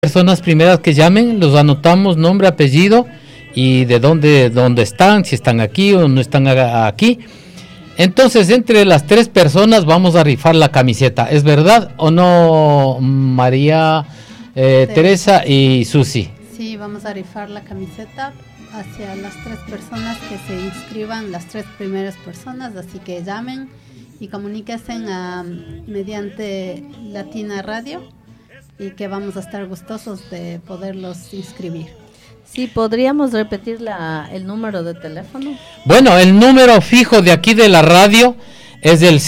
personas primeras que llamen, los anotamos, nombre, apellido y de dónde están, si están aquí o no están aquí. Entonces, entre las tres personas vamos a rifar la camiseta. ¿Es verdad o no, María, Teresa y Susi? Sí, vamos a rifar la camiseta hacia las tres personas que se inscriban, las tres primeras personas, así que llamen y comuníquense mediante Latina Radio, y que vamos a estar gustosos de poderlos inscribir. Sí, ¿podríamos repetir el número de teléfono? Bueno, el número fijo de aquí de la radio es el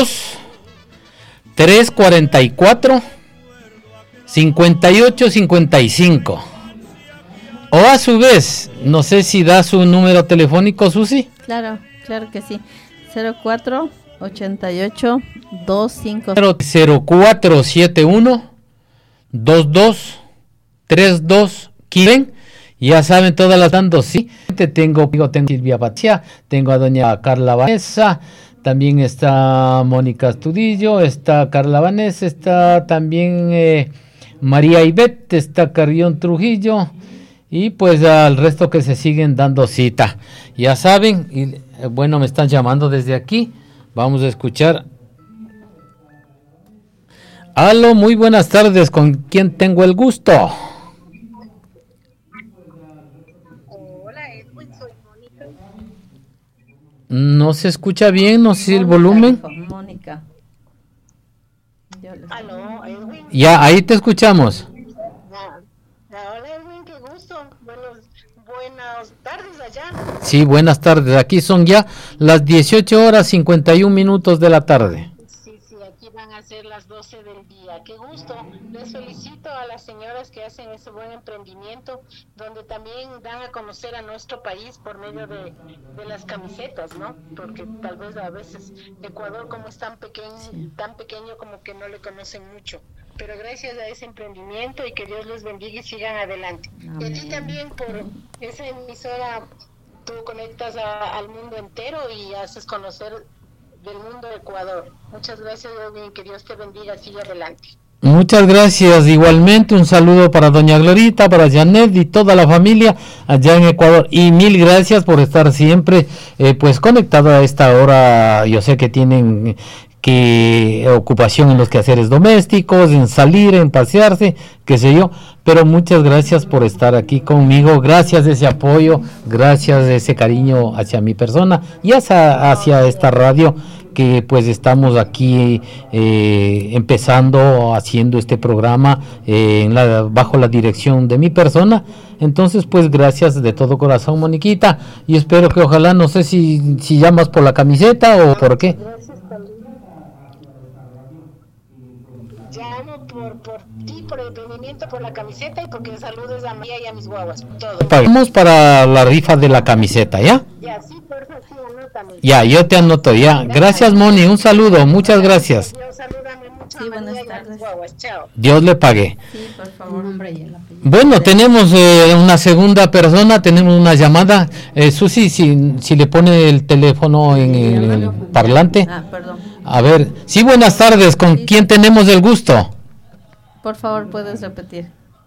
02-344-5855. O a su vez, no sé si da su número telefónico, Susi. Claro que sí. 04-88-25. 0471-223215. Ya saben, todas las dando, sí. Tengo Silvia Bachía, tengo a doña Carla Vanessa, también está Mónica Astudillo, está Carla Vanessa, está también María Ivette, está Carrión Trujillo, y pues al resto que se siguen dando cita. Ya saben, y bueno, me están llamando desde aquí. Vamos a escuchar. Aló, muy buenas tardes, ¿con quién tengo el gusto? No se escucha bien, no sé el volumen. Mónica. Aló, Edwin. Ya, ahí te escuchamos. Hola, Edwin, qué gusto. Buenas tardes allá. Sí, buenas tardes. Aquí son ya las 18:51 de la tarde. Sí, aquí van a ser las 12 del día. Qué gusto. Les felicito a las señoras que hacen ese buen emprendimiento, donde también dan a conocer a nuestro país por medio de las camisetas, ¿no? Porque tal vez a veces Ecuador, como es tan pequeño, como que no le conocen mucho. Pero gracias a ese emprendimiento, y que Dios los bendiga y sigan adelante. Amén. Y a ti también, por esa emisora, tú conectas al mundo entero y haces conocer del mundo de Ecuador. Muchas gracias, Edwin, que Dios te bendiga, sigue adelante. Muchas gracias, igualmente un saludo para doña Glorita, para Janet y toda la familia allá en Ecuador, y mil gracias por estar siempre pues conectado a esta hora. Yo sé que tienen ocupación en los quehaceres domésticos, en salir, en pasearse, qué sé yo, pero muchas gracias por estar aquí conmigo, gracias de ese apoyo, gracias de ese cariño hacia mi persona y hacia esta radio, que pues estamos aquí empezando haciendo este programa bajo la dirección de mi persona. Entonces pues gracias de todo corazón, Moniquita, y espero que ojalá, no sé si llamas por la camiseta o por qué. Llamo por ti, por el emprendimiento, por la camiseta, y porque saludes a María y a mis guaguas, todo. Pagamos para la rifa de la camiseta, ¿ya? Ya, sí, por favor, sí, anótame. Ya, yo te anoto, ya. Gracias, Moni, un saludo, muchas gracias. Dios, salúdame mucho Sí, a buenas María y a mis tardes. guaguas, chao. Dios le pague. Sí, por favor. Nombre y el apellido. Bueno, tenemos una segunda persona, tenemos una llamada. Susi, si le pone el teléfono en el parlante. Perdón. A ver, sí, buenas tardes, ¿con quién tenemos el gusto? Por favor, puedes repetir.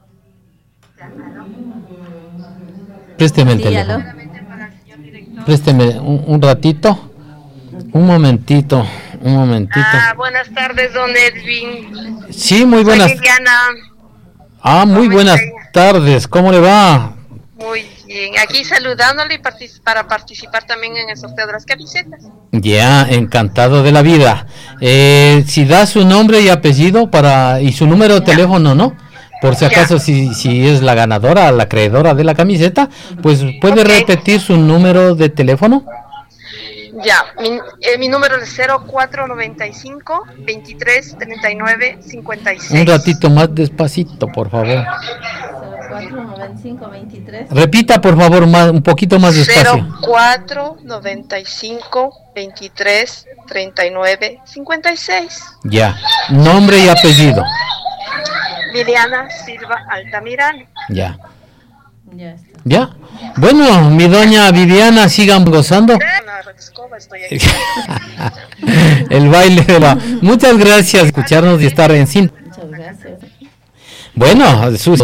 Présteme el Sí, teléfono. aló. Présteme un ratito. Un momentito. Buenas tardes, don Edwin. Sí, muy buenas. Soy Liliana. Muy buenas tardes. ¿Cómo le va? Muy bien. Aquí saludándole para participar también en el sorteo de las camisetas. Ya, encantado de la vida. Si da su nombre y apellido y su número de teléfono, ¿no? Por si acaso, si es la ganadora, la acreedora de la camiseta, pues puede repetir su número de teléfono. Ya, mi número es 0495-2339-56. Un ratito más despacito, por favor. 0495-23. Repita, por favor, un poquito más despacio. 0495-2339-56. Ya, nombre y apellido. Liliana Silva Altamirano. Ya. Ya está. ¿Ya? Bueno, mi doña Viviana, sigan gozando. Estoy aquí. El baile de la... Muchas gracias por escucharnos y estar en cine. Muchas gracias. Bueno, Susi.